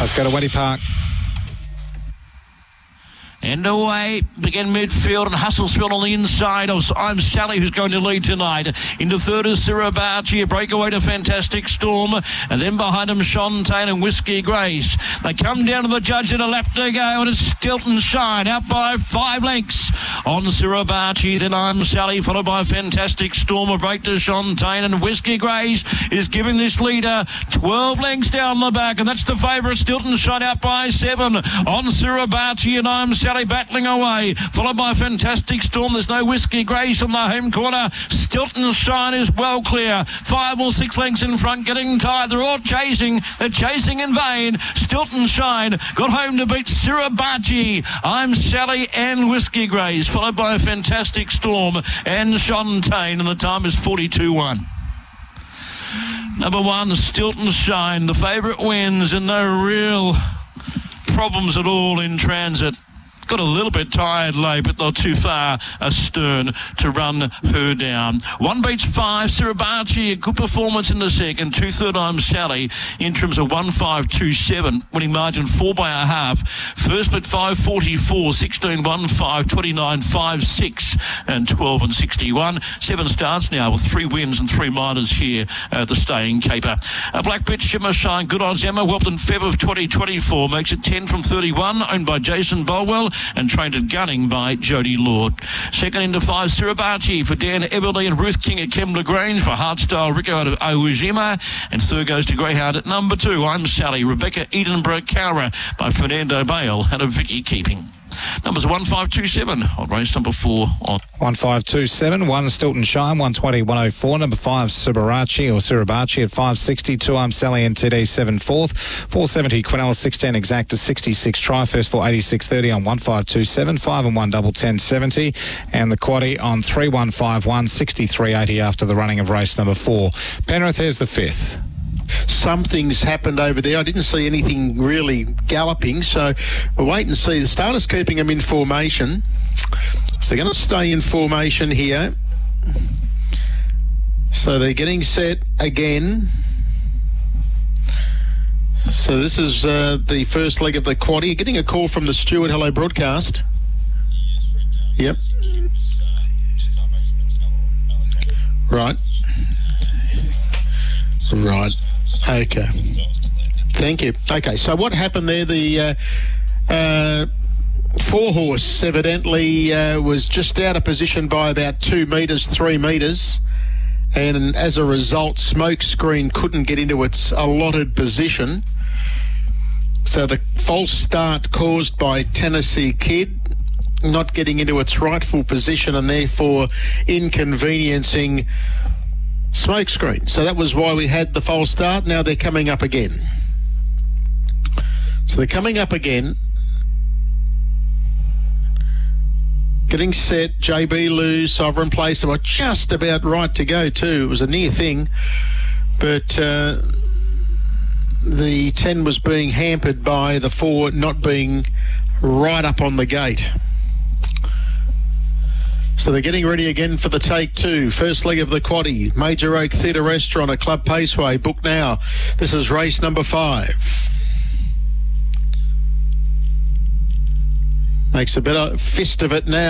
Let's go to Weddy Park. And away, begin midfield, and Hustlesville on the inside of I'm Sally, who's going to lead tonight. Into third is Sirabachi, a breakaway to Fantastic Storm, and then behind him Shontaine and Whiskey Grace. They come down to the judge at a lap to go, and it's Stilton Shine out by 5 lengths on Sirabachi. Then I'm Sally, followed by Fantastic Storm, a break to Shontaine, and Whiskey Grace is giving this leader 12 lengths down the back, and that's the favourite Stilton Shine out by 7 on Sirabachi, and I'm Sally battling away, followed by Fantastic Storm. There's no Whiskey Grace on the home corner. Stilton Shine is well clear. 5 or 6 lengths in front, getting tired. They're all chasing. They're chasing in vain. Stilton Shine got home to beat Sirabachi, I'm Sally and Whiskey Grace, followed by Fantastic Storm and Shontaine, and the time is 42-1. Number 1, Stilton Shine. The favourite wins, and no real problems at all in transit. Got a little bit tired late, but they're too far astern to run her down. 1 beats 5. Sirabachi, a good performance in the second. 2/3 I'm Sally. Interims of 1.527. Winning margin 4 by a half. First at 5.44. 16.15. 29.56. And 12 and 61. 7 starts now with 3 wins and 3 minors here at the Staying Caper. Black Bitch, Shimmer Shine, Good Odds Emma, whelped in Feb of 2024. Makes it 10 from 31. Owned by Jason Bolwell and trained at Gunning by Jody Lord. Second into 5, Sirabachi for Dan Everly and Ruth King at Kembla Grange, for Hardstyle Rico out of Owujima, and third goes to Greyhound at number 2, I'm Sally, Rebecca Edinburgh Cowra by Fernando Bale out of Vicky Keeping. Numbers 1527 on race number 4 on 1527. 1 Stilton Shine, 120, 104. Number 5 Sirabachi at 560. 2 I'm Sally and TD 7 fourth. 470 Quinella 16 Exacta 66. Try first for 86.30 on 1527. 5 and 1 double 10.70, and the quaddie on 3151 63.80 after the running of race number 4. Penrith, here's the 5th. Something's happened over there. I didn't see anything really galloping, so we'll wait and see. The starter's keeping them in formation, so they're going to stay in formation here. So they're getting set again. So this is the first leg of the quaddie. Getting a call from the steward. Hello, broadcast. Yep. Right. Right. Okay. Thank you. Okay, so what happened there? The 4-horse evidently was just out of position by about 2 metres, 3 metres, and as a result, Smokescreen couldn't get into its allotted position. So the false start caused by Tennessee Kid not getting into its rightful position and therefore inconveniencing Smokescreen. So that was why we had the false start. Now they're coming up again. So they're coming up again. Getting set. JB Lou, Sovereign Place. They were just about right to go too. It was a near thing. But the 10 was being hampered by the 4 not being right up on the gate. So they're getting ready again for the take 2. First leg of the quaddie. Major Oak Theatre Restaurant at Club Paceway. Book now. This is race number 5. Makes a better fist of it now.